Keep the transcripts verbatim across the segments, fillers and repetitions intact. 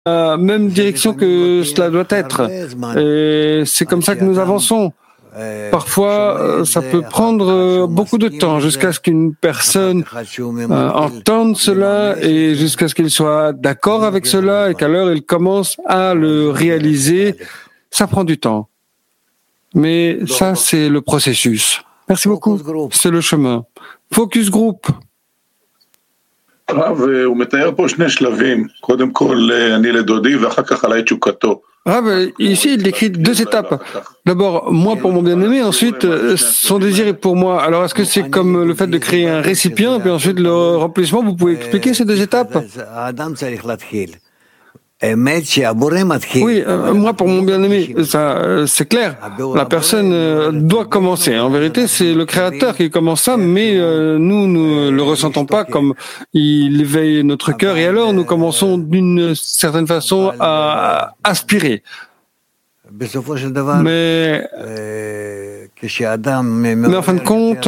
la même direction que cela doit être. Et c'est comme ça que nous avançons. Parfois, ça peut prendre beaucoup de temps jusqu'à ce qu'une personne euh, entende cela et jusqu'à ce qu'il soit d'accord avec cela et qu'alors il commence à le réaliser. Ça prend du temps. Mais ça, c'est le processus. Merci beaucoup. C'est le chemin. Focus Group. הרב, הוא מתאר פה שני שלבים, קודם כל אני לדודי ואחר כך עליי תשוקתו. Ah ben, ici, il décrit deux étapes. D'abord, moi pour mon bien-aimé, ensuite, son désir est pour moi. Alors, est-ce que c'est comme le fait de créer un récipient, puis ensuite le remplissement? Vous pouvez expliquer ces deux étapes? Oui, euh, moi pour mon bien-aimé, ça, euh, c'est clair. La personne euh, doit commencer. En vérité, c'est le Créateur qui commence ça, mais euh, nous, nous le ressentons pas comme il éveille notre cœur. Et alors, nous commençons d'une certaine façon à aspirer. Mais, mais en fin de compte,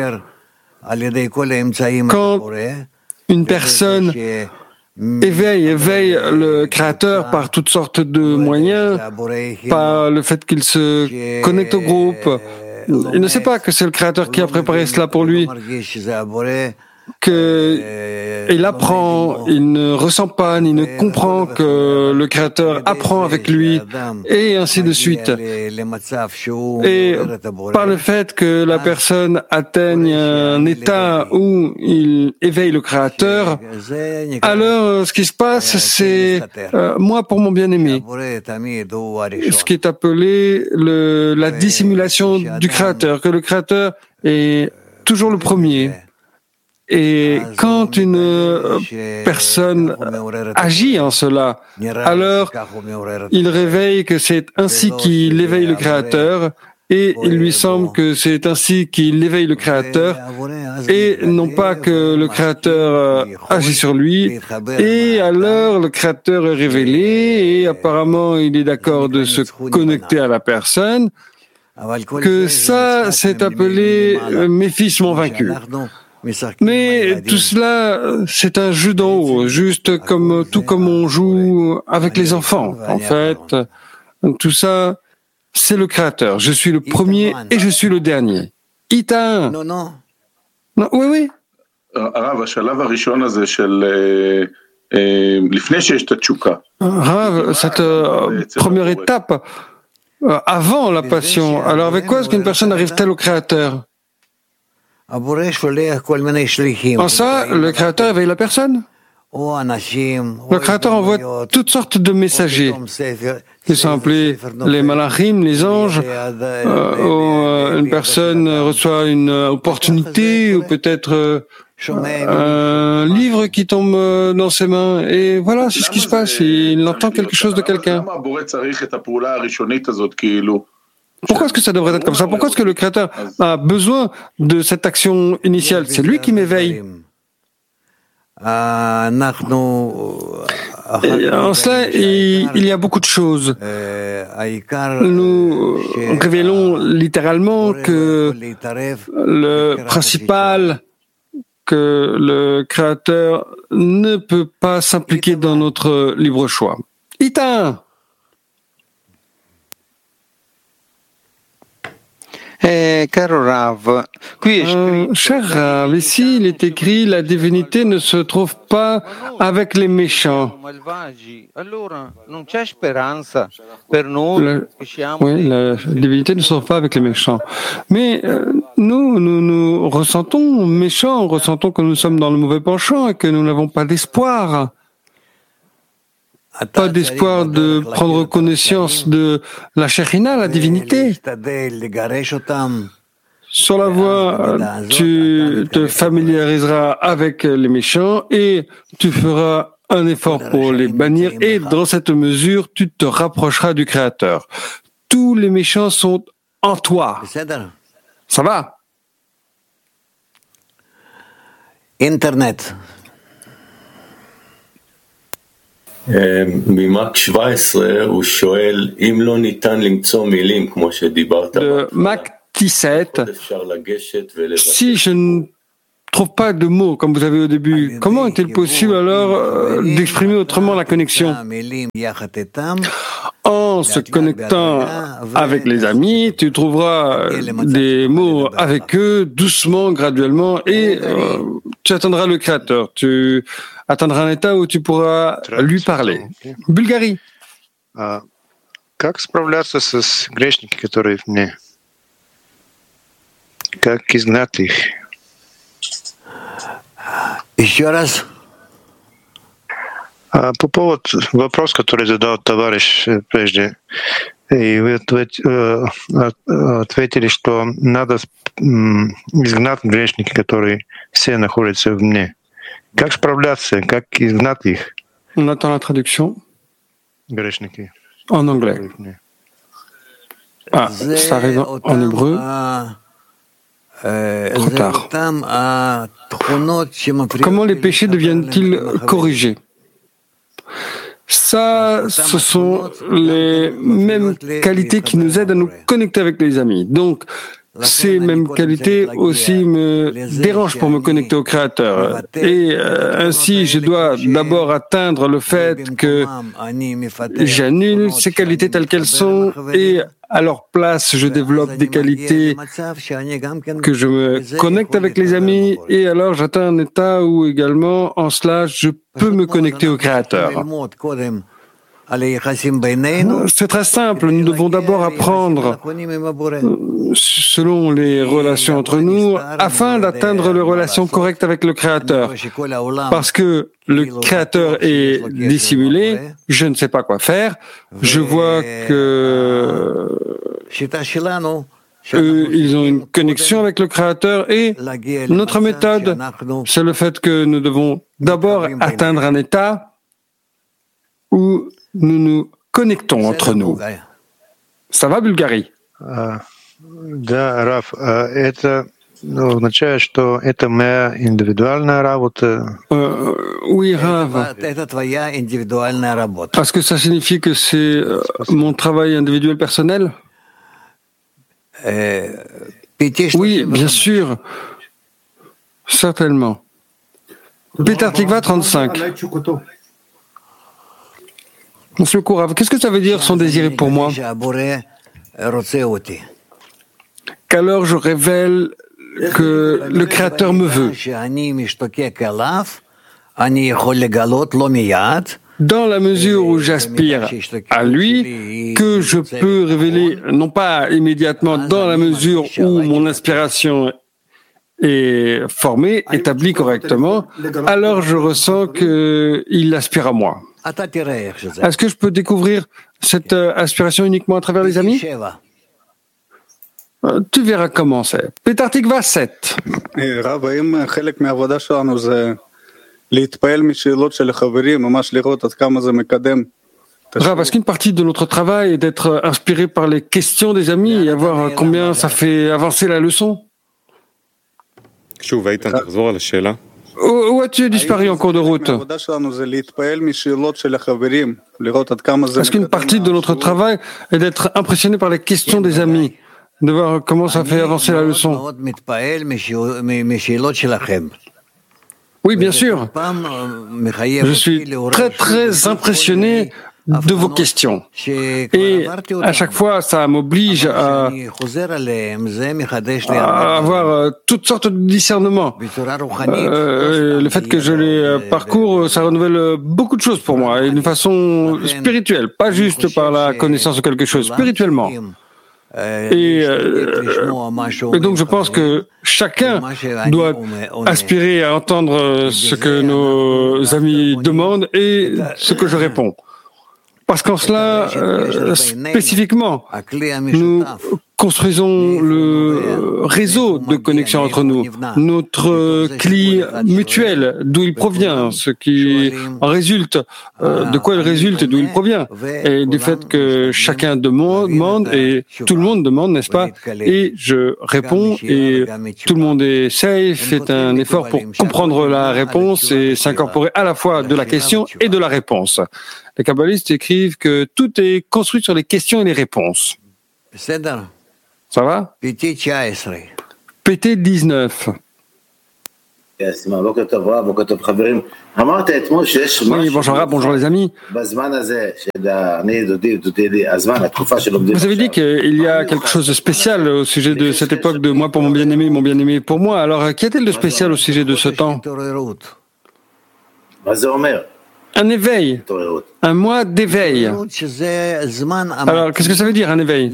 quand une personne éveille, éveille le Créateur par toutes sortes de moyens, par le fait qu'il se connecte au groupe. Il ne sait pas que c'est le Créateur qui a préparé cela pour lui, qu'il apprend, il ne ressent pas, ni ne comprend que le Créateur apprend avec lui, et ainsi de suite. Et par le fait que la personne atteigne un état où il éveille le Créateur, alors ce qui se passe, c'est euh, moi pour mon bien-aimé, ce qui est appelé le, la dissimulation du Créateur, que le Créateur est toujours le premier. Et quand une personne agit en cela, alors il réveille que c'est ainsi qu'il éveille le Créateur, et il lui semble que c'est ainsi qu'il éveille le Créateur, et non pas que le Créateur agit sur lui, et alors le Créateur est révélé, et apparemment il est d'accord de se connecter à la personne, que ça c'est appelé « mes fils m'ont vaincu ». Mais tout cela, c'est un jeu d'en haut, juste comme tout comme on joue avec les enfants. En fait, tout ça, c'est le Créateur. Je suis le premier et je suis le dernier. Ita. Non, non. Non, oui, oui. Rav, cette euh, première étape, euh, avant la passion. Alors, avec quoi est-ce qu'une personne arrive-t-elle au Créateur? En ça, le Créateur éveille la personne. Le Créateur envoie toutes sortes de messagers. Ils sont appelés les malachim, les anges. Euh, où, euh, une personne reçoit une opportunité ou peut-être euh, un livre qui tombe dans ses mains. Et voilà, c'est ce qui se passe. Il entend quelque chose de quelqu'un. Pourquoi est-ce que ça devrait être comme ça? Pourquoi est-ce que le Créateur a besoin de cette action initiale? C'est lui qui m'éveille. Et en cela, il, il y a beaucoup de choses. Nous révélons littéralement que le principal, que le Créateur ne peut pas s'impliquer dans notre libre choix. Ita! Eh, caro Rav, qui è Euh, cher Rav, ici il est écrit la divinité ne se trouve pas avec les méchants. La, oui, la divinité ne se trouve pas avec les méchants. Mais euh, nous, nous, nous ressentons méchants, ressentons que nous sommes dans le mauvais penchant et que nous n'avons pas d'espoir. Pas d'espoir de prendre connaissance de la Shekhinah, la divinité. Sur la voie, tu te familiariseras avec les méchants et tu feras un effort pour les bannir et dans cette mesure, tu te rapprocheras du Créateur. Tous les méchants sont en toi. Ça va? Internet. De Mac dix-sept, si je ne trouve pas de mots comme vous avez au début. Comment est-il possible alors euh, d'exprimer autrement la connexion? En se connectant avec les amis, tu trouveras des mots avec eux, doucement, graduellement, et euh, tu atteindras le Créateur. Tu atteindras un état où tu pourras lui parler. Bulgarie. Как справляться с грешниками, которые в мне? Как изгнать их? Еще раз. По поводу вопроса, который задал товарищ прежде, и вы ответили, что надо изгнать грешники, которые все находятся в мне. Как справляться, как изгнать их? On attend la traduction. Грешники. En anglais. Ah, ça arrive en hébreu. Trop tard. Comment les péchés deviennent-ils corrigés? Ça, ce sont les mêmes qualités qui nous aident à nous connecter avec les amis. Donc, ces mêmes qualités aussi me dérangent pour me connecter au Créateur. Et euh, ainsi, je dois d'abord atteindre le fait que j'annule ces qualités telles qu'elles sont et à leur place, je développe des qualités que je me connecte avec les amis et alors j'atteins un état où également, en cela, je peux me connecter au Créateur. C'est très simple, nous devons d'abord apprendre selon les relations entre nous afin d'atteindre les relations correctes avec le Créateur. Parce que le Créateur est dissimulé, je ne sais pas quoi faire, je vois que eux, ils ont une connexion avec le Créateur et notre méthode, c'est le fait que nous devons d'abord atteindre un état où nous nous connectons entre nous. Ça va, Bulgarie? Да, Раф, это означает, что это моя индивидуальная работа. Oui, Rav. Est-ce que ça signifie que c'est mon travail individuel personnel? Oui, bien sûr. Certainement. Peter Tikva trente-cinq. Monsieur Kourav, qu'est-ce que ça veut dire son désir pour moi? Qu'alors je révèle que le Créateur me veut. Dans la mesure où j'aspire à lui, que je peux révéler, non pas immédiatement, dans la mesure où mon inspiration est formée, établie correctement, alors je ressens qu'il aspire à moi. Est-ce que je peux découvrir cette aspiration uniquement à travers les amis? Tu verras comment c'est. Peter Tikva sept. Rav, est-ce qu'une partie de notre travail est d'être inspiré par les questions des amis et voir combien ça fait avancer la leçon? Où as-tu disparu en cours de route? Est-ce qu'une partie de notre travail est d'être impressionné par les questions des amis, de voir comment ça fait avancer la leçon? Oui, bien sûr. Je suis très, très impressionné de vos questions. Et à chaque fois, ça m'oblige à, à avoir toutes sortes de discernements. Euh, le fait que je les parcours, ça renouvelle beaucoup de choses pour moi, et d'une façon spirituelle, pas juste par la connaissance de quelque chose, spirituellement. Et, euh, et donc je pense que chacun doit aspirer à entendre ce que nos amis demandent et ce que je réponds. Parce qu'en cela, euh, spécifiquement, nous construisons le réseau de connexion entre nous, notre cli mutuel, d'où il provient, ce qui en résulte, euh, de quoi il résulte, d'où il provient, et du fait que chacun demande, et tout le monde demande, n'est-ce pas? Et je réponds, et tout le monde essaye, fait un effort pour comprendre la réponse et s'incorporer à la fois de la question et de la réponse. Les kabbalistes écrivent que tout est construit sur les questions et les réponses. Ça va? P T dix-neuf. Oui, bonjour Rab, bonjour les amis. Vous avez dit qu'il y a quelque chose de spécial au sujet de cette époque de moi pour mon bien-aimé, mon bien-aimé pour moi. Alors, qu'y a-t-il de spécial au sujet de ce temps? Un éveil, un mois d'éveil. Alors, qu'est-ce que ça veut dire, un éveil?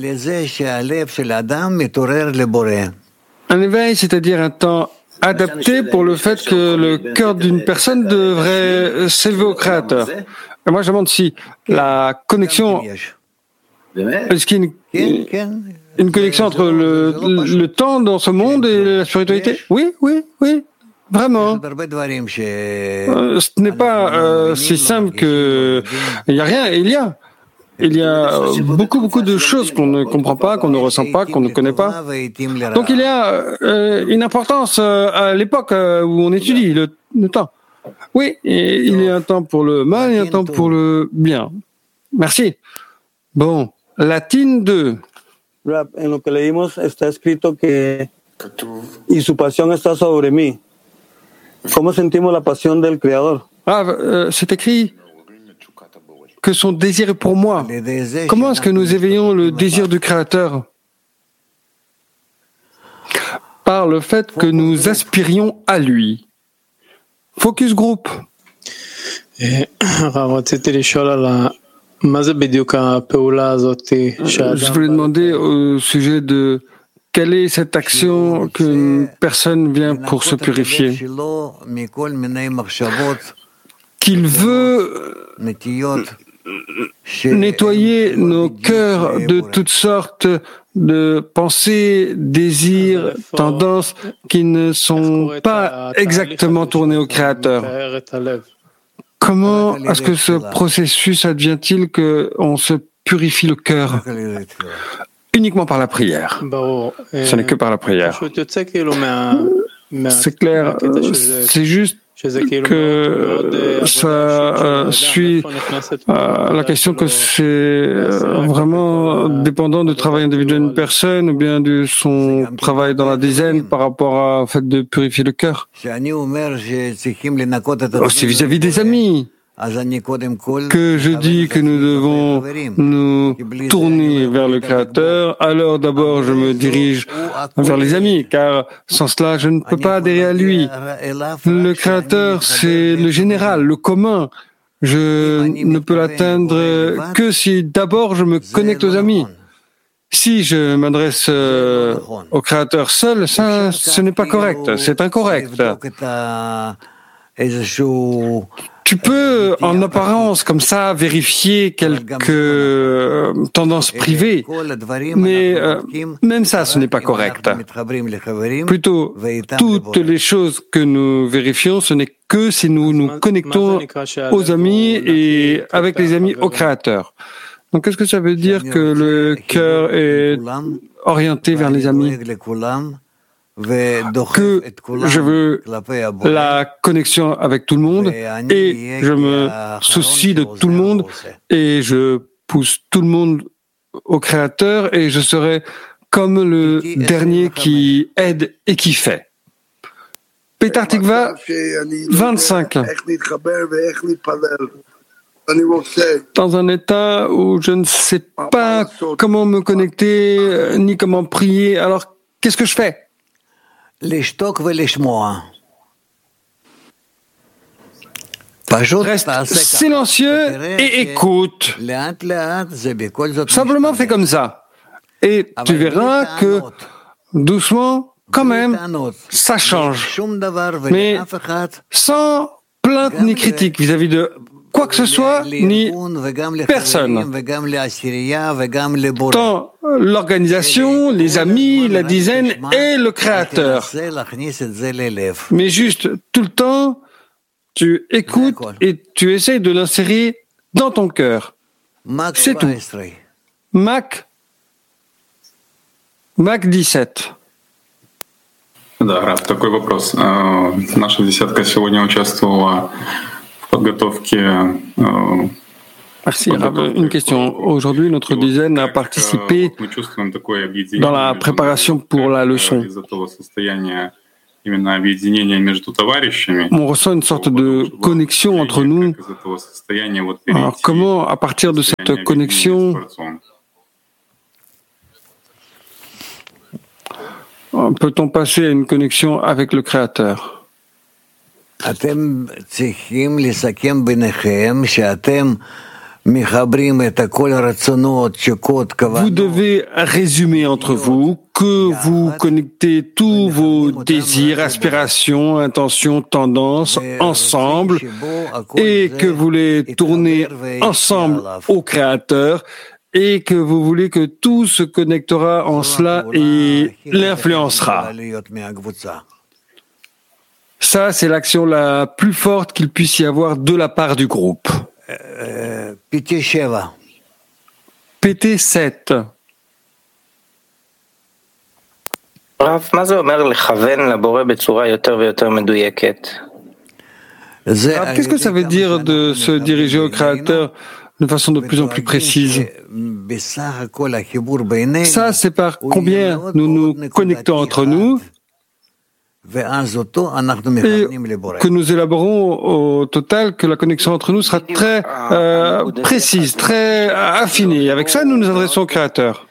Un éveil, c'est-à-dire un temps adapté pour le fait que le cœur d'une personne devrait s'élever au Créateur. Et moi, je me demande si la connexion, est-ce qu'il y a une, une connexion entre le, le temps dans ce monde et la spiritualité? Oui, oui, oui. Vraiment. Euh, ce n'est pas euh, si simple que... Il n'y a rien, il y a. Il y a beaucoup, beaucoup de choses qu'on ne comprend pas, qu'on ne ressent pas, qu'on ne connaît pas. Donc il y a euh, une importance euh, à l'époque euh, où on étudie le, le temps. Oui, et il y a un temps pour le mal et un temps pour le bien. Merci. Bon, Latine deux. En lo que leímos está escrito que y su pasión está sobre mí. ¿Cómo sentimos la pasión del Creador? Ah, euh, c'est écrit que son désir est pour moi. Comment est-ce que nous éveillons le désir du Créateur? Par le fait que nous aspirions à lui. Focus group. Je voulais demander au sujet de quelle est cette action qu'une personne vient pour se purifier? Qu'il veut nettoyer nos cœurs de toutes sortes de pensées, désirs, tendances qui ne sont pas exactement tournées au Créateur. Comment est-ce que ce processus advient-il qu'on se purifie le cœur? Uniquement par la prière. Ce n'est que par la prière. C'est clair, c'est juste que ça euh, suit euh, la question que c'est euh, vraiment dépendant du travail individuel d'une personne ou bien de son travail dans la dizaine par rapport au fait de purifier le cœur. Aussi vis-à-vis des amis, que je dis que nous devons nous tourner vers le Créateur, alors d'abord je me dirige vers les amis, car sans cela je ne peux pas adhérer à lui. Le Créateur, c'est le général, le commun. Je ne peux l'atteindre que si d'abord je me connecte aux amis. Si je m'adresse euh, au Créateur seul, ça, ce n'est pas correct, c'est incorrect. Tu peux, en apparence, comme ça, vérifier quelques euh, tendances privées, mais euh, même ça, ce n'est pas correct. Plutôt, toutes les choses que nous vérifions, ce n'est que si nous nous connectons aux amis et avec les amis au Créateur. Donc, qu'est-ce que ça veut dire que le cœur est orienté vers les amis? Que je veux la connexion avec tout le monde et je me soucie de tout le monde et je pousse tout le monde au Créateur et je serai comme le dernier qui aide et qui fait. Petar Tikva vingt-cinq. Dans un état où je ne sais pas comment me connecter ni comment prier, alors qu'est-ce que je fais? Reste silencieux et écoute. Simplement fais comme ça. Et tu verras que doucement, quand même, ça change. Mais sans plainte ni critique vis-à-vis de quoi que ce soit, ni personne. Tant l'organisation, les amis, la dizaine et le Créateur. Mais juste, tout le temps, tu écoutes et tu essaies de l'insérer dans ton cœur. C'est tout. Mac, Mac dix-sept. Да, Рав, такой вопрос. Наша десятка сегодня участвовала в подготовке. Merci, Rav. Une question. Aujourd'hui, notre dizaine a participé dans la préparation pour la leçon. именно объединение между товарищами. On ressent une sorte de connexion entre nous. Как из этого состояния вот Alors перейти comment, à partir de в cette состояние объединения с connexion, Творцом? peut-on passer à une connexion avec le Créateur? אתם צריכים לסכם ביניכם שאתם מחברים את כל הרצונות, תשוקות, Vous כוונות. devez résumer entre vous que vous connectez tous vos désirs, aspirations, intentions, tendances ensemble et que vous les tournez ensemble au Créateur et que vous voulez que tout se connectera en cela et l'influencera. Ça, c'est l'action la plus forte qu'il puisse y avoir de la part du groupe. P T sept. רב, מה זה אומר לכוון לבורא בצורה יותר ויותר מדויקת? Alors, qu'est-ce que ça veut dire de se diriger au Créateur de façon de plus en plus précise? Ça, c'est par combien nous nous connectons entre nous et que nous élaborons au total que la connexion entre nous sera très euh, précise, très affinée. Avec ça, nous nous adressons au Créateur.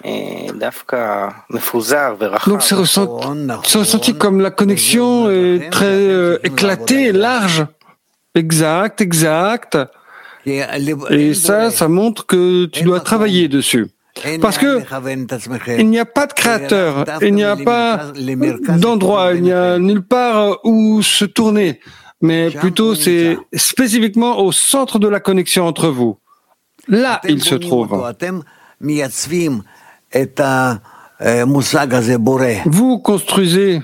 Donc c'est ressenti, c'est ressenti comme la connexion est très euh, éclatée, large. Exact, exact. Et ça, ça montre que tu dois travailler dessus. Parce que il n'y a pas de créateur, il n'y a pas d'endroit, il n'y a nulle part où se tourner. Mais plutôt c'est spécifiquement au centre de la connexion entre vous. Là, il se trouve. Vous construisez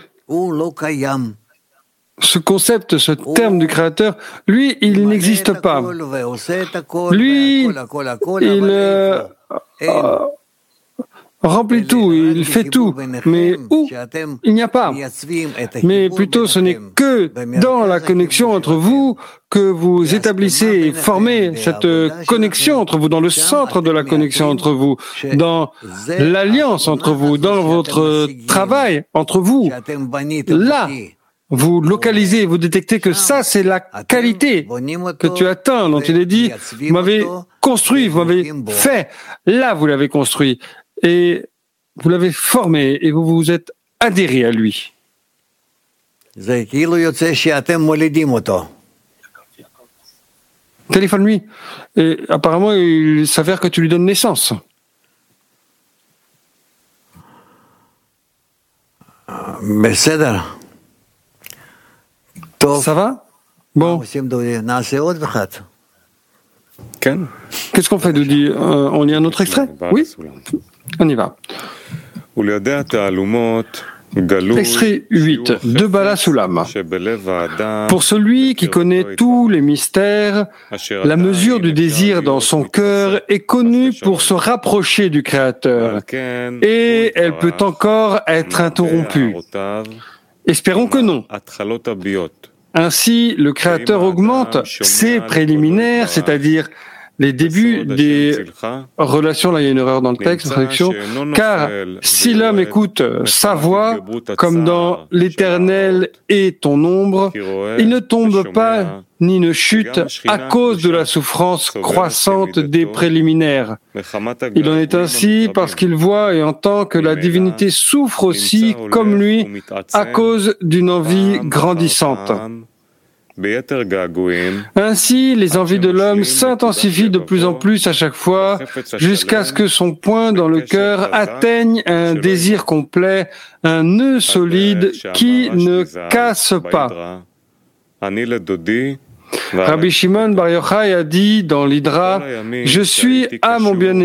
ce concept, ce terme du Créateur, lui, il n'existe pas. Lui, il euh, euh, remplit tout, il fait tout, mais où il n'y a pas. Mais plutôt, ce n'est que dans la connexion entre vous que vous établissez et formez cette connexion entre vous, dans le centre de la connexion entre vous, dans l'alliance entre vous, dans votre travail entre vous. Là, vous localisez, vous détectez que ça, c'est la qualité que tu atteins. Donc il est dit, vous m'avez construit, vous m'avez fait. Là, vous l'avez construit. Et vous l'avez formé et vous vous êtes adhéré à lui. Téléphone-lui. Et apparemment, il s'avère que tu lui donnes naissance. Ça va? Bon. Qu'est-ce qu'on fait, Doudi? euh, On lit un autre extrait? Oui? On y va. Extrait huit de Bala Sulam. Pour celui qui connaît tous les mystères, la mesure du désir dans son cœur est connue pour se rapprocher du Créateur, et elle peut encore être interrompue. Espérons que non. Ainsi, le Créateur augmente ses préliminaires, c'est-à-dire les débuts des relations, là il y a une erreur dans le texte, la traduction, car si l'homme écoute sa voix, comme dans l'Éternel est ton ombre, il ne tombe pas ni ne chute à cause de la souffrance croissante des préliminaires. Il en est ainsi parce qu'il voit et entend que la divinité souffre aussi, comme lui, à cause d'une envie grandissante. Ainsi, les envies de l'homme s'intensifient de plus en plus à chaque fois, jusqu'à ce que son point dans le cœur atteigne un désir complet, un nœud solide qui ne casse pas. Rabbi Shimon Bar Yochai a dit dans l'Hydra, « Je suis à mon bien-aimé. »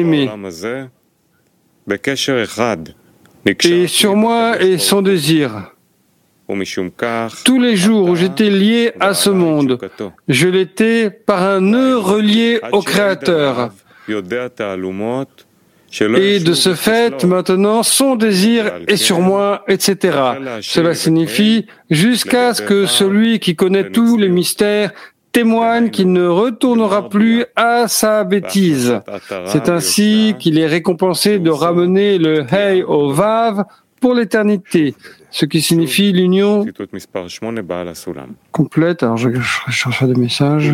Et sur moi est son désir. Tous les jours où j'étais lié à ce monde, je l'étais par un nœud relié au Créateur. Et de ce fait, maintenant, son désir est sur moi, et cetera. Cela signifie jusqu'à ce que celui qui connaît tous les mystères témoigne qu'il ne retournera plus à sa bêtise. C'est ainsi qu'il est récompensé de ramener le Hey au Vav pour l'éternité, ce qui signifie l'union complète. Alors je, je cherche des messages.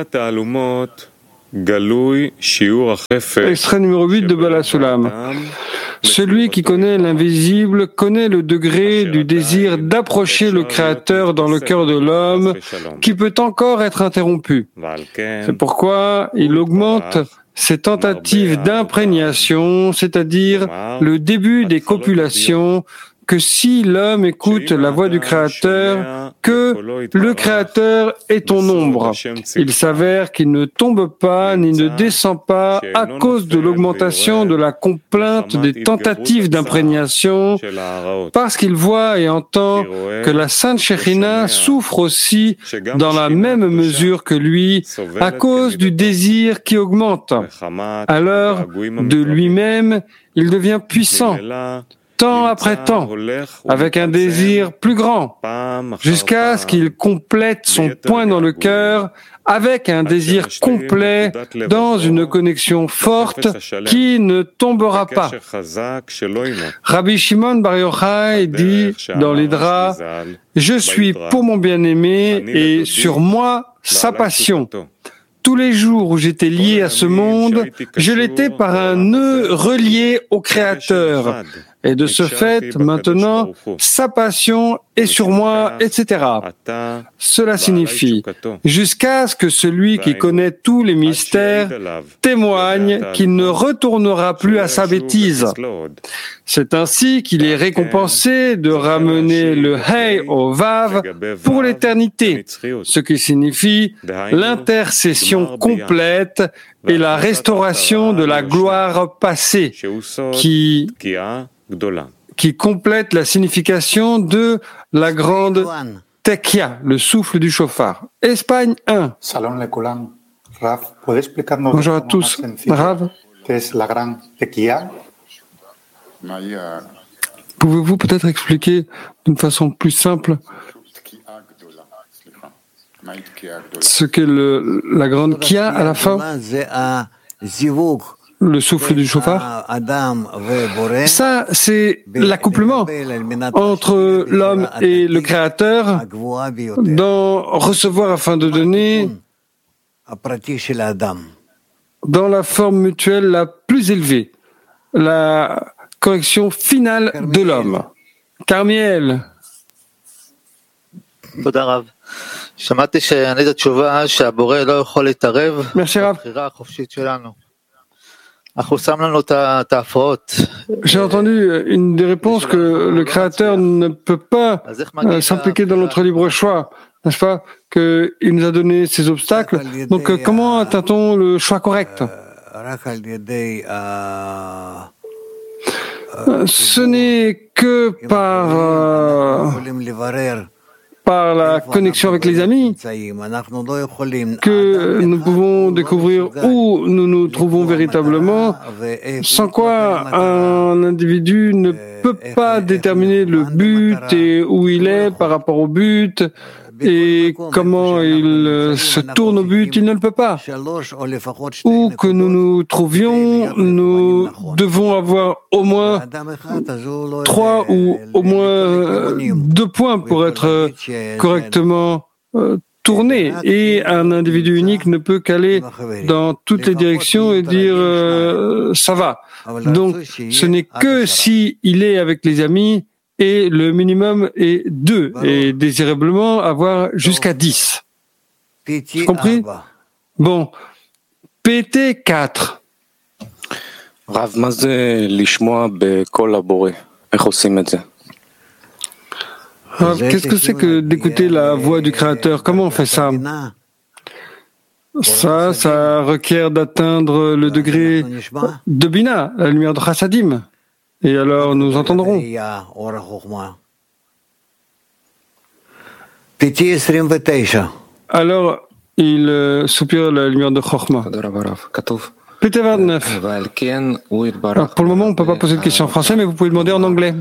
Extrait numéro huit de Baal HaSulam. Celui qui connaît l'invisible connaît le degré du désir d'approcher le Créateur dans le cœur de l'homme, qui peut encore être interrompu. C'est pourquoi il augmente ces tentatives d'imprégnation, c'est-à-dire le début des copulations, que si l'homme écoute la voix du Créateur, que le Créateur est ton ombre. Il s'avère qu'il ne tombe pas ni ne descend pas à cause de l'augmentation de la complainte des tentatives d'imprégnation, parce qu'il voit et entend que la Sainte Shekhinah souffre aussi dans la même mesure que lui, à cause du désir qui augmente. Alors, de lui-même, il devient puissant, temps après temps, avec un désir plus grand, jusqu'à ce qu'il complète son point dans le cœur avec un désir complet dans une connexion forte qui ne tombera pas. Rabbi Shimon Bar Yochai dit dans l'Hydra, « Je suis pour mon bien-aimé et sur moi sa passion. » Tous les jours où j'étais lié à ce monde, je l'étais par un nœud relié au Créateur. Et de ce fait, maintenant, sa passion est sur moi, et cetera. Cela signifie, jusqu'à ce que celui qui connaît tous les mystères témoigne qu'il ne retournera plus à sa bêtise. C'est ainsi qu'il est récompensé de ramener le Hey au Vav pour l'éternité, ce qui signifie l'intercession complète et la restauration de la gloire passée, qui qui complète la signification de la grande Tekia, le souffle du chauffard. Espagne un. Bonjour à tous. Rav, pouvez-vous peut-être expliquer d'une façon plus simple ce qu'est le, la grande Kia à la fin? Le souffle du chauffard. Ça, c'est l'accouplement entre l'homme et le Créateur dans recevoir afin de donner dans la forme mutuelle la plus élevée, la correction finale de l'homme. Carmiel. Merci Rav. J'ai entendu une des réponses que le Créateur ne peut pas euh, s'impliquer dans notre libre choix, n'est-ce pas, qu'il nous a donné ces obstacles. Donc euh, comment atteint-on le choix correct? euh, Ce n'est que par... Euh, par la connexion avec les amis, que nous pouvons découvrir où nous nous trouvons véritablement, sans quoi un individu ne peut pas déterminer le but et où il est par rapport au but, et comment il se tourne au but, il ne le peut pas. Où que nous nous trouvions, nous devons avoir au moins trois ou au moins deux points pour être correctement tourné. Et un individu unique ne peut qu'aller dans toutes les directions et dire euh, ça va. Donc, ce n'est que si il est avec les amis. Et le minimum est deux, et désirablement avoir jusqu'à dix. Vous compris? Bon. P T quatre. Rav, qu'est-ce que c'est que d'écouter la voix du Créateur? Comment on fait ça? Ça, ça requiert d'atteindre le degré de Bina, la lumière de Chassadim. Et alors nous entendrons. Alors il euh, soupire la lumière de Chochma. P T vingt-neuf. Alors, pour le moment, on ne peut pas poser de questions en français, mais vous pouvez demander en anglais.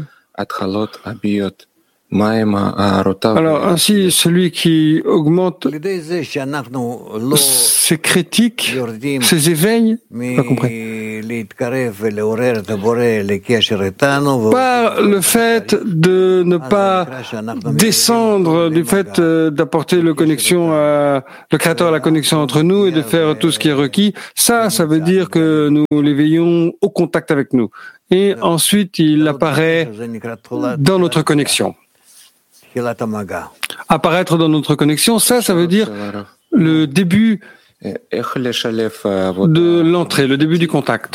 Alors ainsi, celui qui augmente ses critiques, ses éveils, pas compris, par le fait de ne pas descendre, du fait d'apporter le connexion à, le Créateur à la connexion entre nous et de faire tout ce qui est requis, ça, ça veut dire que nous l'éveillons au contact avec nous. Et ensuite, il apparaît dans notre connexion. Apparaître dans notre connexion, ça, ça veut dire le début de l'entrée, le début du contact.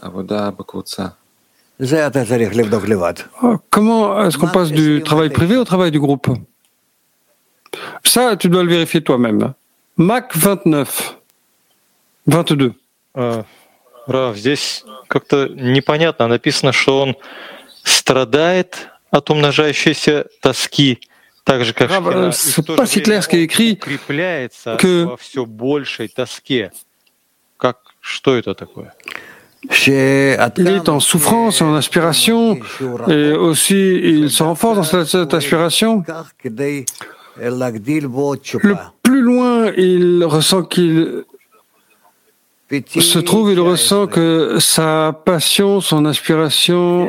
Comment est-ce qu'on passe du travail privé au travail du groupe? Ça, tu dois le vérifier toi-même. Mac vingt-neuf, vingt-deux. Рав, здесь как-то непонятно. Написано, что он страдает от умножающейся тоски, так же, как Шхина, c'est pas si clair ce qui est écrit que во все большей тоске. Как, что это такое? Il est en souffrance, en aspiration, et aussi il se renforce dans cette, cette aspiration. Le plus loin il ressent qu'il se trouve, il ressent que sa passion, son aspiration...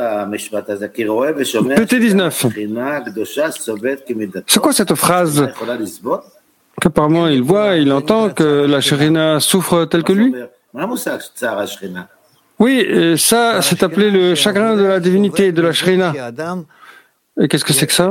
P T dix-neuf. C'est quoi cette phrase qu'apparemment il voit, il entend que la Shérina souffre tel que lui? Oui, et ça, c'est appelé le chagrin de la divinité, de la Shérina. Et qu'est-ce que c'est que ça?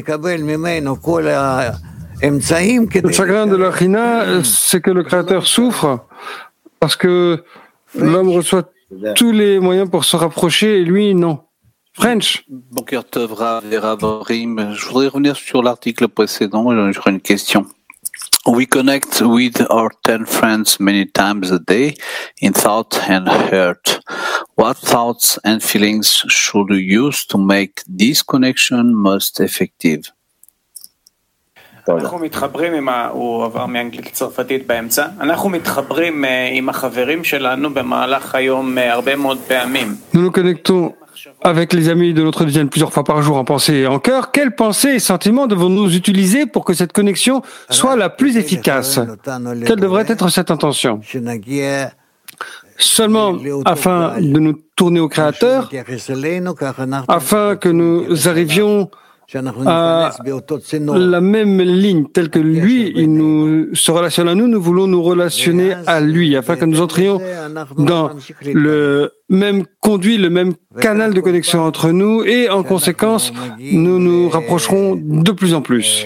Le chagrin de la Shérina, c'est que le Créateur souffre parce que l'homme reçoit tous les moyens pour se rapprocher et lui, non. French. Boker Tov, Rav et Rav Rim. Je voudrais revenir sur l'article précédent. J'aurais une question. We connect with our ten friends many times a day in thought and heart. What thoughts and feelings should we use to make this connection most effective? אנחנו מתחברים עם ה... הוא עבר מאנגלית לצרפתית באמצע. אנחנו מתחברים עם החברים שלנו במהלך היום הרבה מאוד פעמים. Nous nous connectons avec les amis de notre dizaine plusieurs fois par jour en pensée et en cœur. Quelles pensées et sentiments devons-nous utiliser pour que cette connexion soit la plus efficace? Quelle devrait être cette intention? Seulement afin de nous tourner au Créateur, afin que nous arrivions à la même ligne, telle que lui, il nous se relationne à nous, nous voulons nous relationner à lui, afin que nous entrions dans le même conduit, le même canal de connexion entre nous, et en conséquence, nous nous rapprocherons de plus en plus.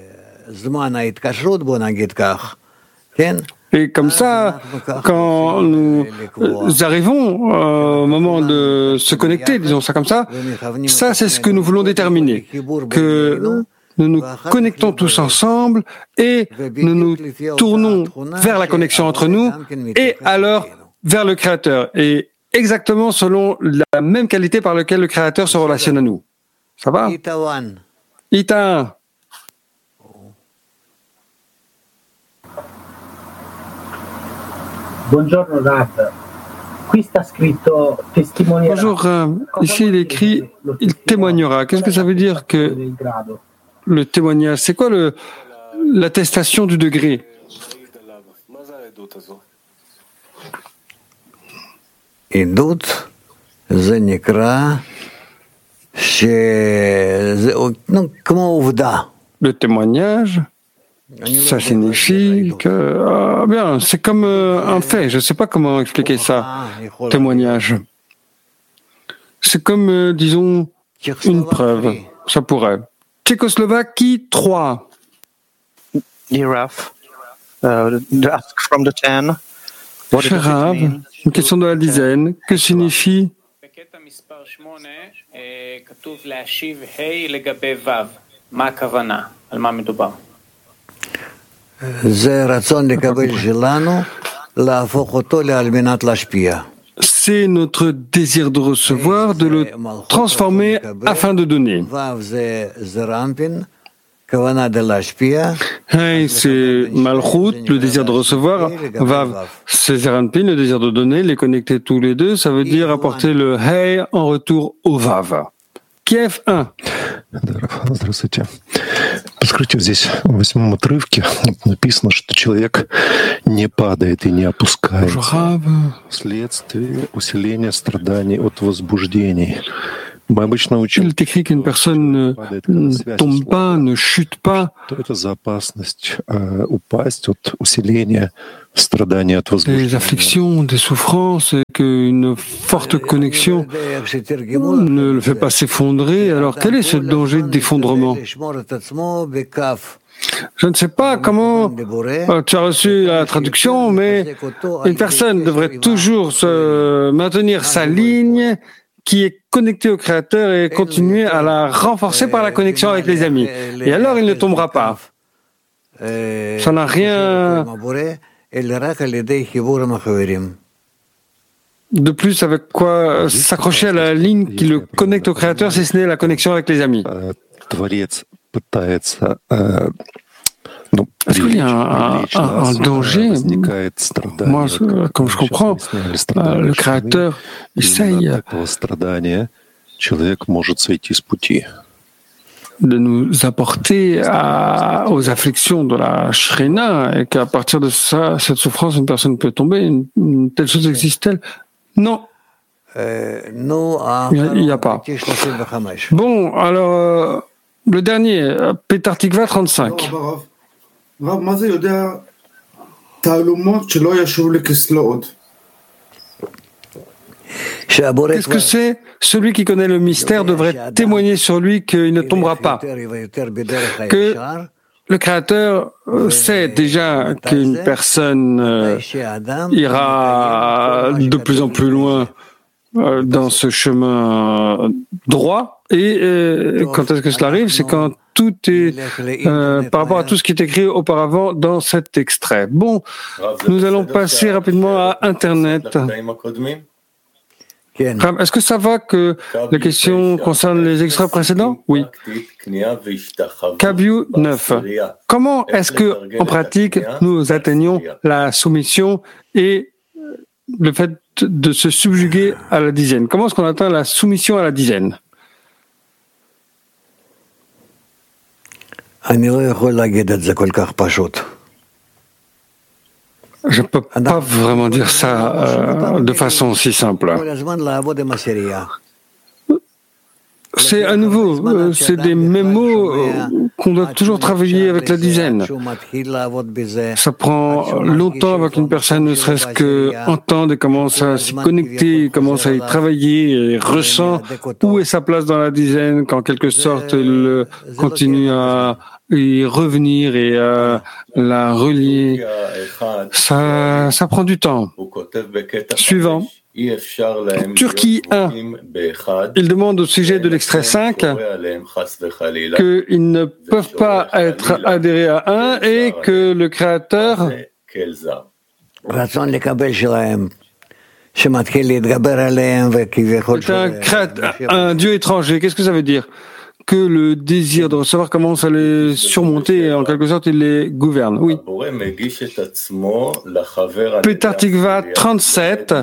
Et comme ça, quand nous arrivons au moment de se connecter, disons ça comme ça, ça c'est ce que nous voulons déterminer, que nous nous connectons tous ensemble et nous nous tournons vers la connexion entre nous et alors vers le Créateur, et exactement selon la même qualité par laquelle le Créateur se relationne à nous. Ça va? Ita un. Bonjour Rav. Qui sta scritto testimoniera. Bonjour, euh, ici il est écrit il témoignera. Qu'est-ce que ça veut dire que le témoignage? C'est quoi le, l'attestation du degré? Idut, זה נקרא שזה, כמו עובדה. Le témoignage, ça signifie que, ah, bien, c'est comme euh, un fait. Je ne sais pas comment expliquer ça. Témoignage. C'est comme, euh, disons, une preuve. Ça pourrait. Tchécoslovaquie trois. Rav, uh, ask from the ten. Cher Rav, une question de la dizaine. Que signifie כתוב להשיב ה' לגבי ו'. מה הכוונה? על מה מדובר? זה רצון לקבל שלנו, להפוך אותו על מנת להשפיע. C'est notre désir de recevoir, de le transformer afin de donner. Hey, c'est Malchut, le désir de recevoir. Vav, c'est Zeranpin, le désir de donner. Les connecter tous les deux, ça veut dire apporter le Hey en retour au Vav. Kiev un. Здравствуйте. Подскажите, здесь в восьмом отрывке написано, что человек не падает и не опускается вследствие усиления страданий от возбуждений. Мы обычно учим, Il est écrit qu'une personne ne tombe pas, ne chute pas. что это за опасность э, упасть от усиления страданий от возбуждений. Des afflictions, des souffrances, et qu'une forte connexion ne le fait pas s'effondrer. Alors quel est ce danger d'effondrement? Je ne sais pas comment euh, tu as reçu la traduction, mais une personne devrait toujours se maintenir sa ligne qui est connectée au Créateur et continuer à la renforcer par la connexion avec les amis. Et alors il ne tombera pas. Ça n'a rien de plus avec quoi s'accrocher à la ligne qui le connecte au Créateur, si ce n'est la connexion avec les amis. Est-ce qu'il y a un, un, un danger? Moi, comme je comprends, le Créateur essaye de nous apporter à, aux afflictions de la Shrina, et qu'à partir de ça, cette souffrance, une personne peut tomber. Une, une telle chose existe-t-elle? Non. Il n'y a, a pas. Bon, alors, euh, le dernier, Petar Tikva trente-cinq. Qu'est-ce que c'est? Celui qui connaît le mystère devrait témoigner sur lui qu'il ne tombera pas. Que le Créateur sait déjà qu'une personne euh, ira de plus en plus loin euh, dans ce chemin droit. Et euh, quand est-ce que cela arrive? C'est quand tout est euh, par rapport à tout ce qui est écrit auparavant dans cet extrait. Bon, nous allons passer rapidement à Internet. Est-ce que ça va que la question concerne les extraits précédents? Oui. Kabiu neuf. Comment est-ce que, en pratique, nous atteignons la soumission et le fait de se subjuguer à la dizaine? Comment est-ce qu'on atteint la soumission à la dizaine? Je ne peux pas vraiment dire ça euh, de façon si simple. C'est à nouveau, euh, c'est des mêmes mots euh, qu'on doit toujours travailler avec la dizaine. Ça prend longtemps avant qu'une personne ne serait-ce que entende et commence à s'y connecter, commence à y travailler et ressent où est sa place dans la dizaine, qu'en quelque sorte il continue à y revenir et à la relier. Ça, ça prend du temps. Suivant. Turquie un. Il demande au sujet de l'extrait cinq qu'ils ne peuvent pas être adhérés à un et que le Créateur est un, un Dieu étranger. Qu'est-ce que ça veut dire? Que le désir de recevoir commence à les surmonter et en quelque sorte il les gouverne. Oui. Petar Tikva trente-sept.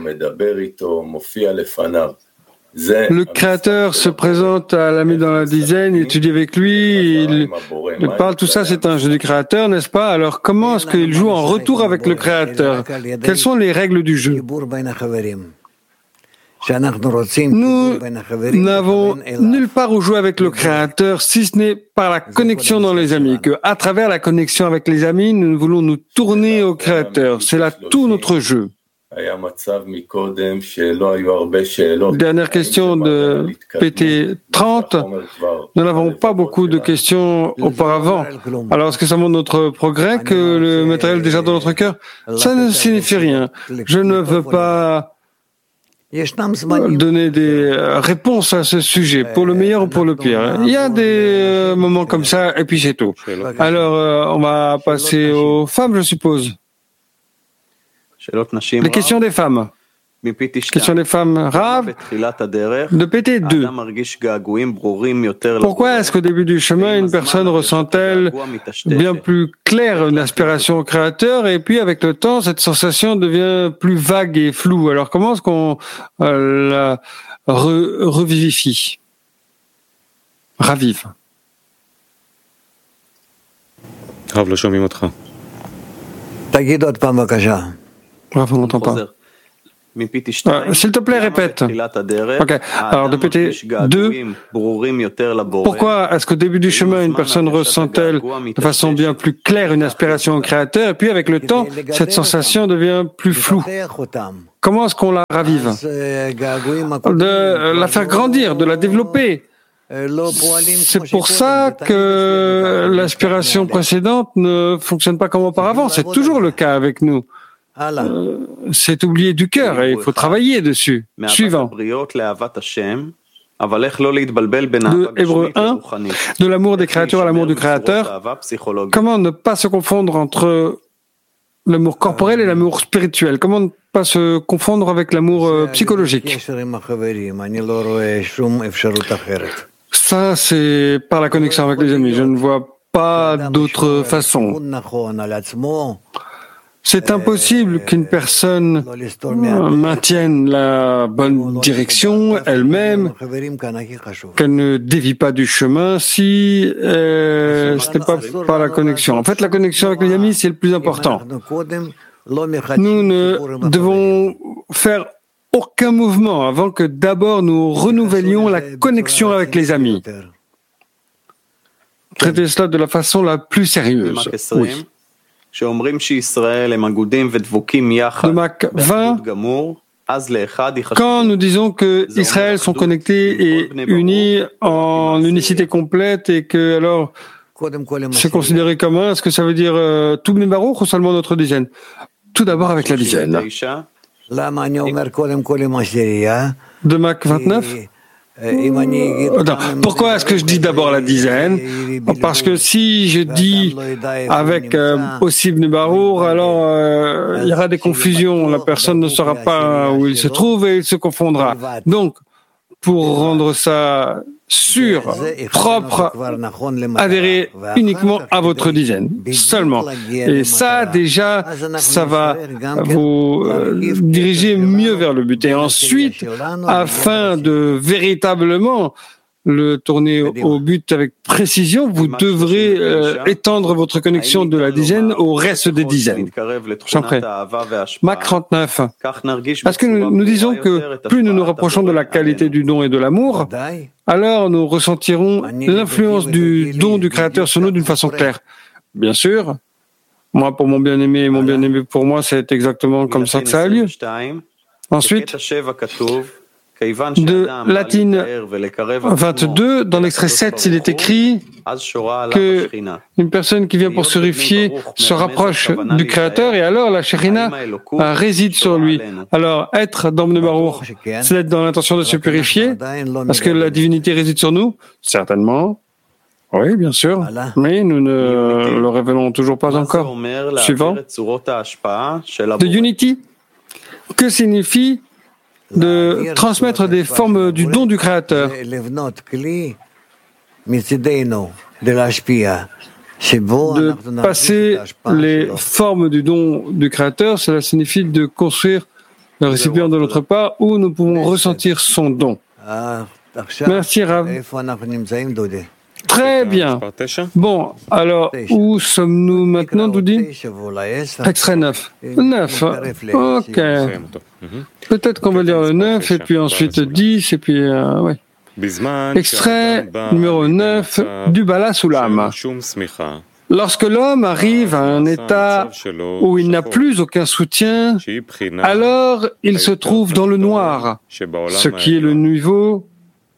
Le Créateur se présente à l'ami dans la dizaine, il étudie avec lui, il, il parle, tout ça c'est un jeu du Créateur, n'est-ce pas? Alors comment est-ce qu'il joue en retour avec le Créateur? Quelles sont les règles du jeu? Nous n'avons nulle part où jouer avec le Créateur, si ce n'est par la connexion dans les amis, que à travers la connexion avec les amis, nous voulons nous tourner au Créateur. C'est là tout notre jeu. Dernière question de P T trente. Nous n'avons pas beaucoup de questions auparavant. Alors, est-ce que ça montre notre progrès, que le matériel est déjà dans notre cœur? Ça ne signifie rien. Je ne veux pas donner des réponses à ce sujet, pour le meilleur ou pour le pire. Il y a des moments comme ça, et puis c'est tout. Alors, on va passer aux femmes, je suppose. Les questions des femmes. Question des femmes. Rav, de P T deux. Pourquoi est-ce qu'au début du chemin, une personne ressent-elle bien plus claire une aspiration au Créateur, et puis avec le temps, cette sensation devient plus vague et floue? Alors comment est-ce qu'on euh, la re- revivifie, ravive? Rav, on n'entend pas. Euh, S'il te plaît, répète. Ok. Alors, de P T deux, pourquoi est-ce qu'au début du chemin, une personne ressent-elle de façon bien plus claire une aspiration au Créateur, et puis avec le temps, cette sensation devient plus floue? Comment est-ce qu'on la ravive? De la faire grandir, de la développer. C'est pour ça que l'aspiration précédente ne fonctionne pas comme auparavant. C'est toujours le cas avec nous. Euh, c'est oublié du cœur et il faut travailler dessus. Suivant. De Hébreux un, de l'amour des créatures à l'amour du Créateur. Comment ne pas se confondre entre l'amour corporel et l'amour spirituel? Comment ne pas se confondre avec l'amour euh, psychologique? Ça, c'est par la connexion avec les amis. Je ne vois pas d'autre façon. C'est impossible qu'une personne maintienne la bonne direction elle-même, qu'elle ne dévie pas du chemin si euh, ce n'est pas par la connexion. En fait, la connexion avec les amis, c'est le plus important. Nous ne devons faire aucun mouvement avant que d'abord nous renouvellions la connexion avec les amis. Traitez cela de la façon la plus sérieuse. Oui. De Mac vingt, quand nous disons que Israël sont connectés et unis en unicité complète et que alors c'est considéré comme un, est-ce que ça veut dire euh, tout Bnei Baruch ou seulement notre dizaine? Tout d'abord avec la dizaine. De Mac vingt-neuf. Attends, pourquoi est-ce que je dis d'abord la dizaine? Parce que si je dis avec euh, aussi Bnei Baruch, alors euh, il y aura des confusions, la personne ne saura pas où il se trouve et il se confondra. Donc, pour rendre ça sûr, propre, adhérez uniquement à votre dizaine, seulement. Et ça, déjà, ça va vous euh, diriger mieux vers le but. Et ensuite, afin de véritablement le tourner au but avec précision, vous devrez euh, étendre votre connexion de la dizaine au reste des dizaines. J'en prie. Mac trente-neuf. Parce que nous, nous disons que plus nous nous rapprochons de la qualité du don et de l'amour, alors nous ressentirons l'influence du don du Créateur sur nous d'une façon claire. Bien sûr, moi pour mon bien-aimé et mon bien-aimé pour moi, c'est exactement comme ça que ça a lieu. Ensuite, de Latine vingt-deux, dans l'extrait sept, il est écrit que une personne qui vient pour se purifier se rapproche du Créateur et alors la Shekhinah réside sur lui. Alors, être dans Bnei Baruch, c'est être dans l'intention de se purifier, parce que la divinité réside sur nous? Certainement. Oui, bien sûr, mais nous ne le révélons toujours pas encore. Suivant. De Unity, que signifie de transmettre des formes du don du Créateur? De passer les formes du don du Créateur, cela signifie de construire le récipient de notre part où nous pouvons ressentir son don. Merci Rav. Très bien. Bon, alors, où sommes-nous maintenant, Doudi? Extrait neuf. neuf. Ok. Peut-être qu'on va lire le neuf, et puis ensuite dix, et puis... Euh, ouais. Extrait numéro neuf du Bala Sulam. Lorsque l'homme arrive à un état où il n'a plus aucun soutien, alors il se trouve dans le noir, ce qui est le niveau...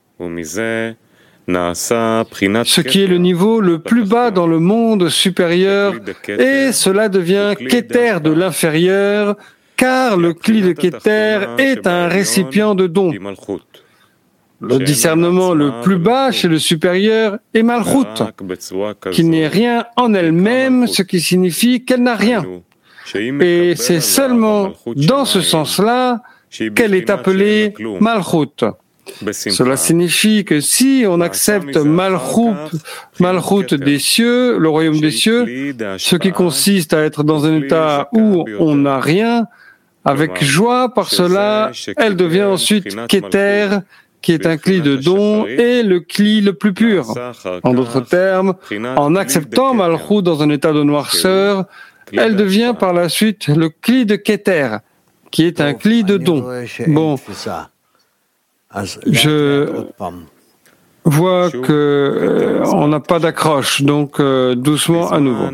ce qui est le niveau le plus bas dans le monde supérieur, et cela devient Keter de l'inférieur, car le Kli de Keter est un récipient de don. Le discernement le plus bas chez le supérieur est Malchut, qui n'est rien en elle-même, ce qui signifie qu'elle n'a rien. Et c'est seulement dans ce sens-là qu'elle est appelée Malchut. Cela signifie que si on accepte Malchut, Malchut des cieux, le royaume des cieux, ce qui consiste à être dans un état où on n'a rien, avec joie, par cela, elle devient ensuite Keter, qui est un cli de don, est le cli le plus pur. En d'autres termes, en acceptant Malchut dans un état de noirceur, elle devient par la suite le cli de Keter, qui est un cli de don. Bon, je vois que euh, on n'a pas d'accroche, donc euh, doucement à nouveau.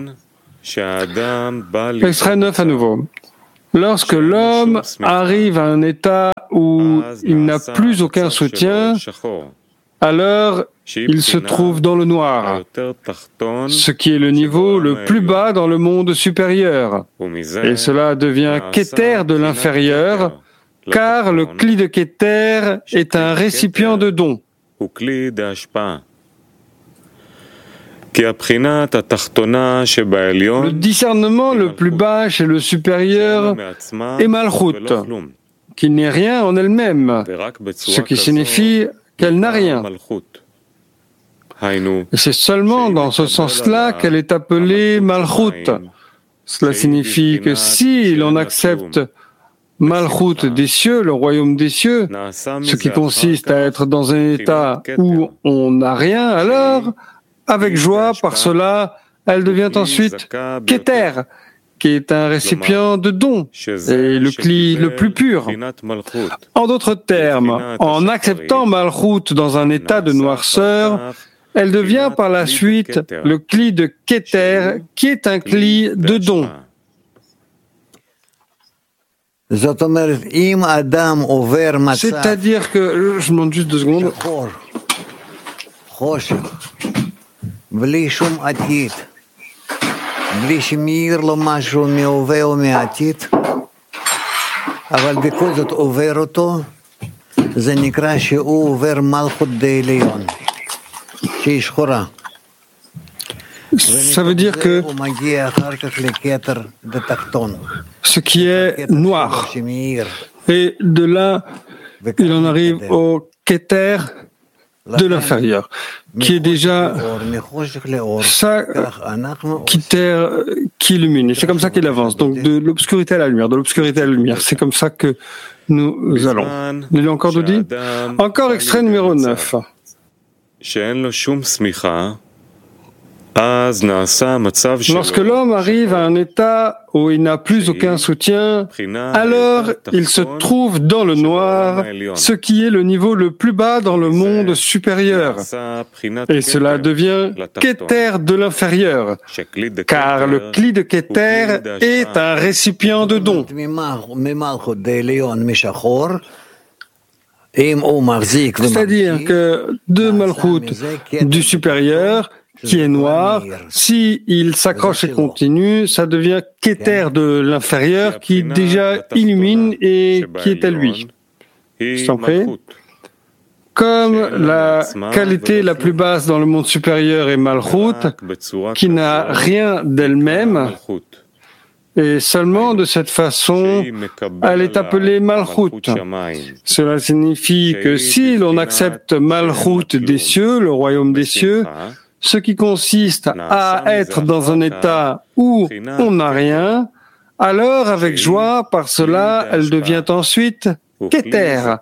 Extrait neuf à nouveau. Lorsque l'homme arrive à un état où il n'a plus aucun soutien, alors il se trouve dans le noir, ce qui est le niveau le plus bas dans le monde supérieur. Et cela devient Keter de l'inférieur, car le cli de Keter est un récipient de don. Le discernement le plus bas chez le supérieur est Malchut, qui n'est rien en elle-même, ce qui signifie qu'elle n'a rien. Et c'est seulement dans ce sens-là qu'elle est appelée Malchut. Cela signifie que si l'on accepte Malchut des cieux, le royaume des cieux, ce qui consiste à être dans un état où on n'a rien, alors, avec joie, par cela, elle devient ensuite Keter, qui est un récipient de don, et le cli le plus pur. En d'autres termes, en acceptant Malchut dans un état de noirceur, elle devient par la suite le cli de Keter, qui est un cli de don. C'est-à-dire que, je demande juste deux secondes. בלי שום עתיד, בלי שמאיר לו משהו מהווה או מהעתיד, אבל בכל זאת עובר אותו, זה נקרא שהוא עובר מלכות דעליון, שהיא שחורה. Ça veut dire que ce qui est noir, et de là, il en arrive au Keter de l'inférieur, qui est déjà ça qui terre, qui illumine. Et c'est comme ça qu'il avance. Donc de l'obscurité à la lumière, de l'obscurité à la lumière. C'est comme ça que nous allons. Il est encore Doudi ? Encore extrait numéro neuf. Lorsque l'homme arrive à un état où il n'a plus aucun soutien, alors il se trouve dans le noir, ce qui est le niveau le plus bas dans le monde supérieur. Et cela devient Keter de l'inférieur, car le cli de Keter est un récipient de don. C'est-à-dire que de Malchut du supérieur, qui est noir, si il s'accroche et continue, ça devient Keter de l'inférieur qui déjà illumine et qui est à lui. Je t'en prie. Comme la qualité la plus basse dans le monde supérieur est Malchut, qui n'a rien d'elle-même, et seulement de cette façon, elle est appelée Malchut. Cela signifie que si l'on accepte Malchut des cieux, le royaume des cieux, ce qui consiste à être dans un état où on n'a rien, alors avec joie, par cela, elle devient ensuite Keter,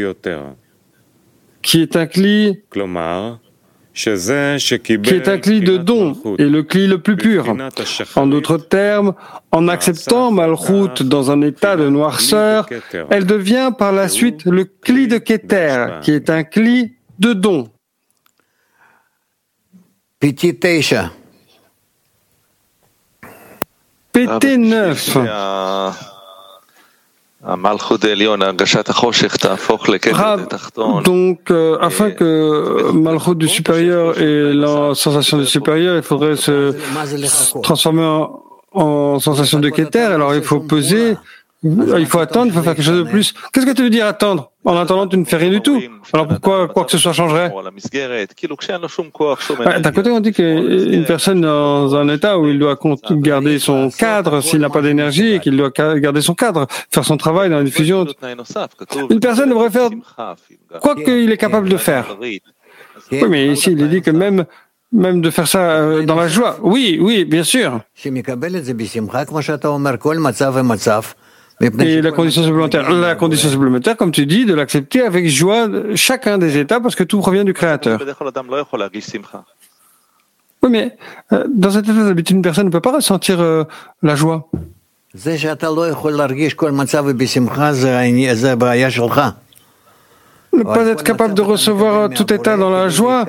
qui est un cli, qui est un cli de don et le cli le plus pur. En d'autres termes, en acceptant Malchut dans un état de noirceur, elle devient par la suite le cli de Keter, qui est un cli de don. P T neuf. Donc, euh, afin que Malchut du supérieur et la sensation du supérieur, il faudrait se transformer en, en sensation de Keter. Alors, il faut peser, il faut attendre, il faut faire quelque chose de plus. Qu'est-ce que tu veux dire attendre ? En attendant, tu ne fais rien du tout. Alors pourquoi quoi que ce soit changerait ? Ouais, d'un côté, on dit qu'une personne dans un état où il doit garder son cadre, s'il n'a pas d'énergie, et qu'il doit garder son cadre, faire son travail dans la diffusion. Une personne devrait faire quoi qu'il est capable de faire. Oui, mais ici, il est dit que même même de faire ça dans la joie. Oui, oui, bien sûr. Et la condition supplémentaire, la condition supplémentaire, comme tu dis, de l'accepter avec joie chacun des états, parce que tout provient du Créateur. Oui, mais euh, dans cet état d'habitude, une personne ne peut pas ressentir euh, la joie. Ne pas être capable de recevoir tout état dans la joie,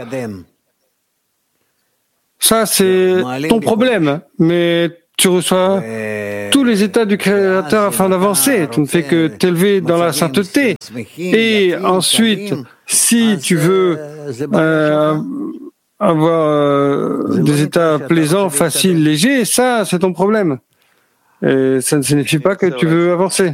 ça c'est ton problème, mais tu reçois tous les états du Créateur afin d'avancer. Tu ne fais que t'élever dans la sainteté. Et ensuite, si tu veux euh, avoir euh, des états plaisants, faciles, légers, ça c'est ton problème. Et ça ne signifie pas que tu veux avancer.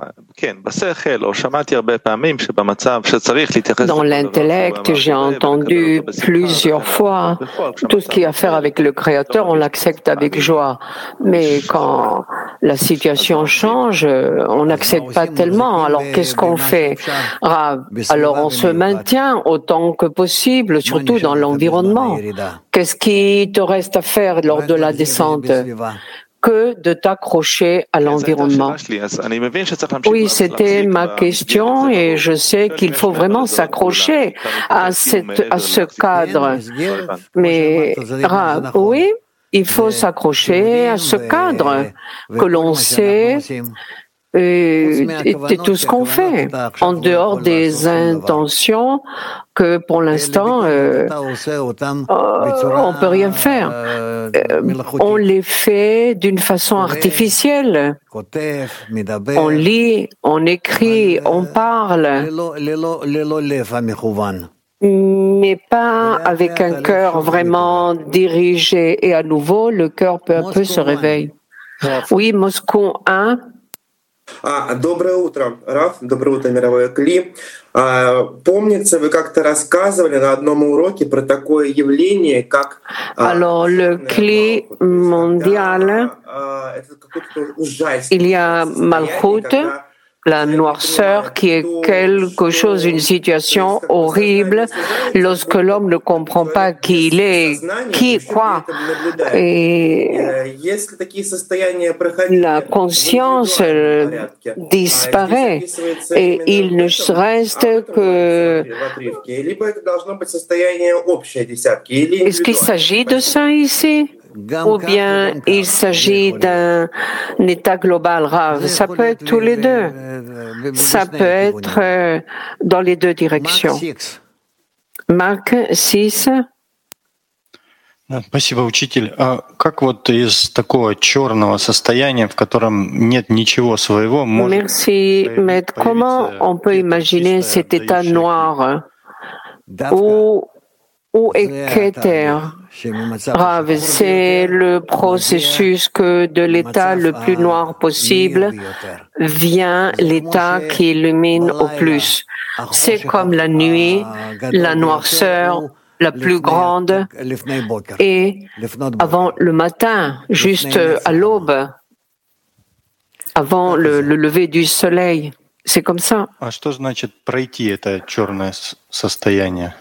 Dans l'intellect, j'ai entendu plusieurs fois tout ce qui a à faire avec le Créateur, on l'accepte avec joie. Mais quand la situation change, on n'accepte pas tellement. Alors qu'est-ce qu'on fait, Rav? Alors on se maintient autant que possible, surtout dans l'environnement. Qu'est-ce qui te reste à faire lors de la descente? Que de t'accrocher à l'environnement. Oui, c'était ma question et je sais qu'il faut vraiment s'accrocher à, cette, à ce cadre. Mais, Rav, oui, il faut s'accrocher à ce cadre que l'on sait et, et, et tout ce qu'on fait, en dehors des intentions que pour l'instant euh, on peut rien faire. Euh, on les fait d'une façon artificielle. On lit, on écrit, on parle, mais pas avec un cœur vraiment dirigé. Et à nouveau, le cœur peu à peu se réveille. Oui, Moscou un. А, доброе утро, Раф, доброе утро, мировое Кли. А, помнится, вы как-то рассказывали на одном уроке про такое явление, как... Alors, le Kli mondial, il y a Malchut, la noirceur qui est quelque chose, une situation horrible lorsque l'homme ne comprend pas qui il est, qui, quoi. Et la conscience disparaît et il ne reste que... Est-ce qu'il s'agit de ça ici? Ou bien il s'agit d'un état global, Rav? Ça peut être tous les deux. Ça peut être dans les deux directions. Marc six. Спасибо, учитель. А как вот из такого черного состояния, в котором нет ничего своего, может... Merci, mais comment on peut imaginer cet état noir où Où est Keter? Rav, c'est le processus que de l'état le plus noir possible vient l'état qui illumine au plus. C'est comme la nuit, la noirceur la plus grande et avant le matin, juste à l'aube, avant le, le lever du soleil. C'est comme ça. А что значит пройти это черное состояние?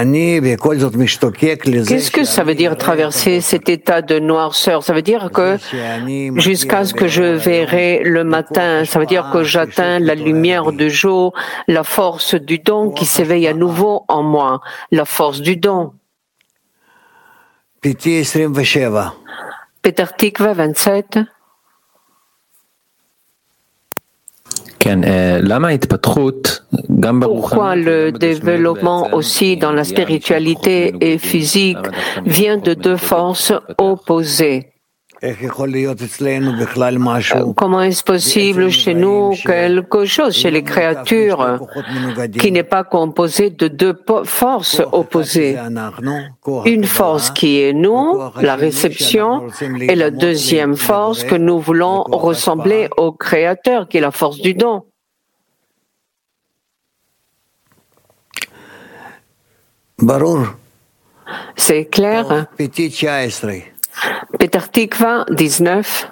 Qu'est-ce que ça veut dire traverser cet état de noirceur? Ça veut dire que jusqu'à ce que je verrai le matin, ça veut dire que j'atteins la lumière du jour, la force du don qui s'éveille à nouveau en moi, la force du don. Peter Tikva vingt-sept. Pourquoi le développement aussi dans la spiritualité et physique vient de deux forces opposées? Comment est-ce possible chez nous quelque chose, chez les créatures, qui n'est pas composé de deux forces opposées? Une force qui est nous, la réception, et la deuxième force que nous voulons ressembler au Créateur, qui est la force du don. C'est clair? Peter Tikva, dix-neuf.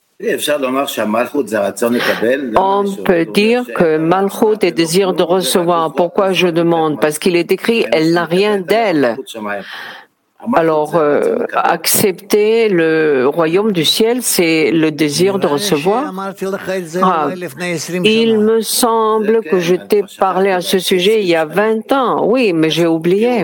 On peut dire que Malchut est désir de recevoir. Pourquoi je demande? Parce qu'il est écrit, elle n'a rien d'elle. Alors, euh, accepter le royaume du ciel, c'est le désir de recevoir. Ah, il me semble que je t'ai parlé à ce sujet il y a vingt ans. Oui, mais j'ai oublié.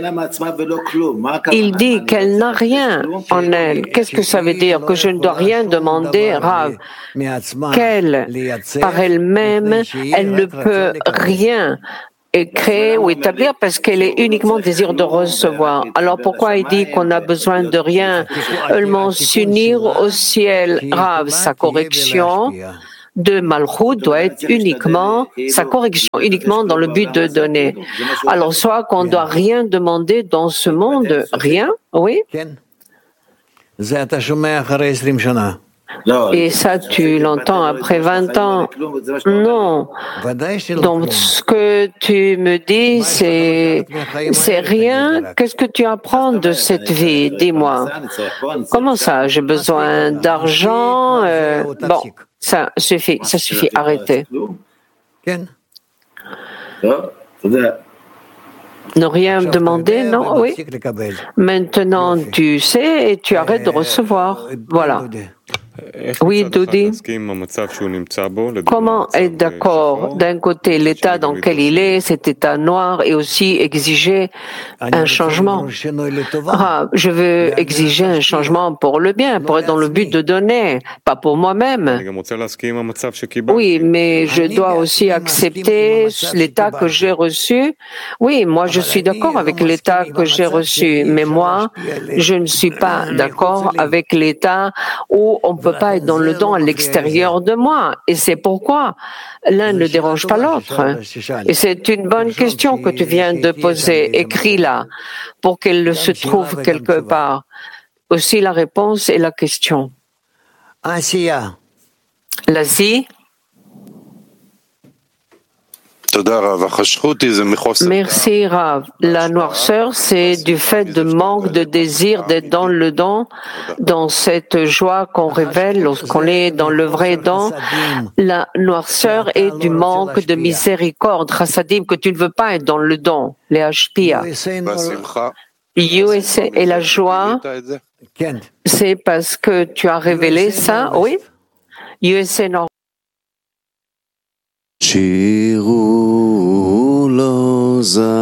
Il dit qu'elle n'a rien en elle. Qu'est-ce que ça veut dire? Que je ne dois rien demander, Rav. Qu'elle, par elle-même, elle ne peut rien créer ou établir parce qu'elle est uniquement désir de recevoir. Alors pourquoi il dit qu'on a besoin de rien, seulement s'unir au ciel? Rav, sa correction de Malchut doit être uniquement, sa correction uniquement dans le but de donner. Alors soit qu'on ne doit rien demander dans ce monde, rien, oui? Et ça, tu l'entends après vingt ans. Non. Donc, ce que tu me dis, c'est, c'est rien. Qu'est-ce que tu apprends de cette vie? Dis-moi. Comment ça? J'ai besoin d'argent. Euh, bon, ça suffit, ça suffit. Arrêtez. Ne rien demander, non? Oui. Maintenant, tu sais et tu arrêtes de recevoir. Voilà. Oui, Dodi. Comment être d'accord d'un côté l'état dans lequel il est, cet état noir, et aussi exiger un changement? Ah, je veux exiger un changement pour le bien, pour être dans le but de donner, pas pour moi-même. Oui, mais je dois aussi accepter l'état que j'ai reçu. Oui, moi je suis d'accord avec l'état que j'ai reçu, mais moi je ne suis pas d'accord avec l'état où on peut pas être dans le don à l'extérieur de moi. Et c'est pourquoi l'un ne dérange pas l'autre. Et c'est une bonne question que tu viens de poser. Écris-la pour qu'elle se trouve quelque part. Aussi la réponse et la question. L'Asie. Merci Rav. La noirceur, c'est du fait de manque de désir d'être dans le don, dans cette joie qu'on révèle lorsqu'on est dans le vrai don. La noirceur est du manque de miséricorde, chassadim, que tu ne veux pas être dans le don, les hashpia. U S A et la joie, c'est parce que tu as révélé ça, oui? U S A non. שירו לו זמר